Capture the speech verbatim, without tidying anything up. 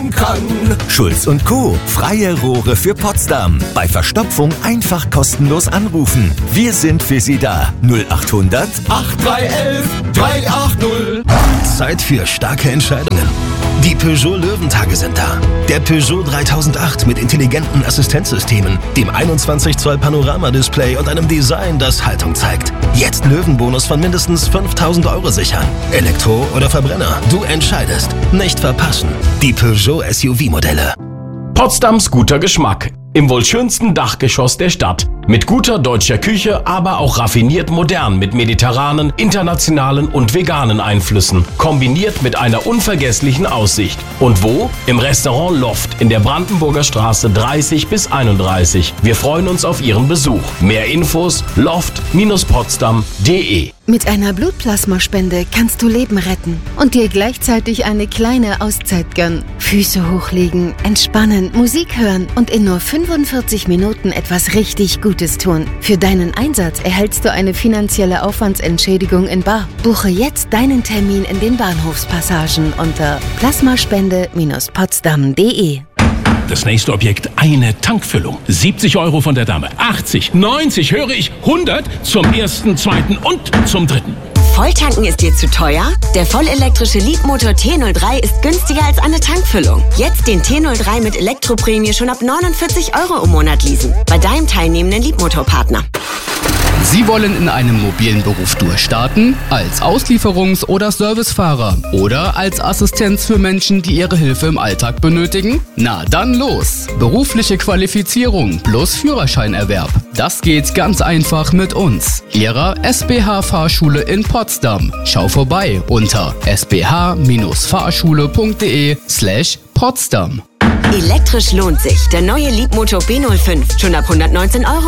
sein kann. Schulz und Co. Freie Rohre für Potsdam. Bei Verstopfung einfach kostenlos anrufen. Wir sind für Sie da. null acht hundert acht drei eins drei acht null. Zeit für starke Entscheidungen. Die Peugeot Löwentage sind da. Der Peugeot dreitausendacht mit intelligenten Assistenzsystemen, dem einundzwanzig Zoll Panoramadisplay und einem Design, das Haltung zeigt. Jetzt Löwenbonus von mindestens fünftausend Euro sichern. Elektro oder Verbrenner, du entscheidest. Nicht verpassen. Die Peugeot S U V-Modelle. Potsdams guter Geschmack. Im wohl schönsten Dachgeschoss der Stadt. Mit guter deutscher Küche, aber auch raffiniert modern mit mediterranen, internationalen und veganen Einflüssen. Kombiniert mit einer unvergesslichen Aussicht. Und wo? Im Restaurant Loft in der Brandenburger Straße dreißig bis einunddreißig. Wir freuen uns auf Ihren Besuch. Mehr Infos loft potsdam punkt de. Mit einer Blutplasmaspende kannst du Leben retten und dir gleichzeitig eine kleine Auszeit gönnen. Füße hochlegen, entspannen, Musik hören und in nur fünfundvierzig Minuten etwas richtig Gutes tun. Für deinen Einsatz erhältst du eine finanzielle Aufwandsentschädigung in bar. Buche jetzt deinen Termin in den Bahnhofspassagen unter plasmaspende potsdam punkt de. Das nächste Objekt, eine Tankfüllung. siebzig Euro von der Dame, achtzig, neunzig, höre ich, hundert zum ersten, zweiten und zum dritten. Volltanken ist dir zu teuer? Der vollelektrische Leapmotor T null drei ist günstiger als eine Tankfüllung. Jetzt den T null drei mit Elektroprämie schon ab neunundvierzig Euro im Monat leasen. Bei deinem teilnehmenden Leapmotor-Partner. Sie wollen in einem mobilen Beruf durchstarten? Als Auslieferungs- oder Servicefahrer? Oder als Assistenz für Menschen, die ihre Hilfe im Alltag benötigen? Na dann los! Berufliche Qualifizierung plus Führerscheinerwerb. Das geht ganz einfach mit uns, Ihrer S B H-Fahrschule in Potsdam. Schau vorbei unter s b h fahrschule punkt de slash Potsdam. Elektrisch lohnt sich. Der neue Leapmotor B null fünf. Schon ab hundertneunzehn Euro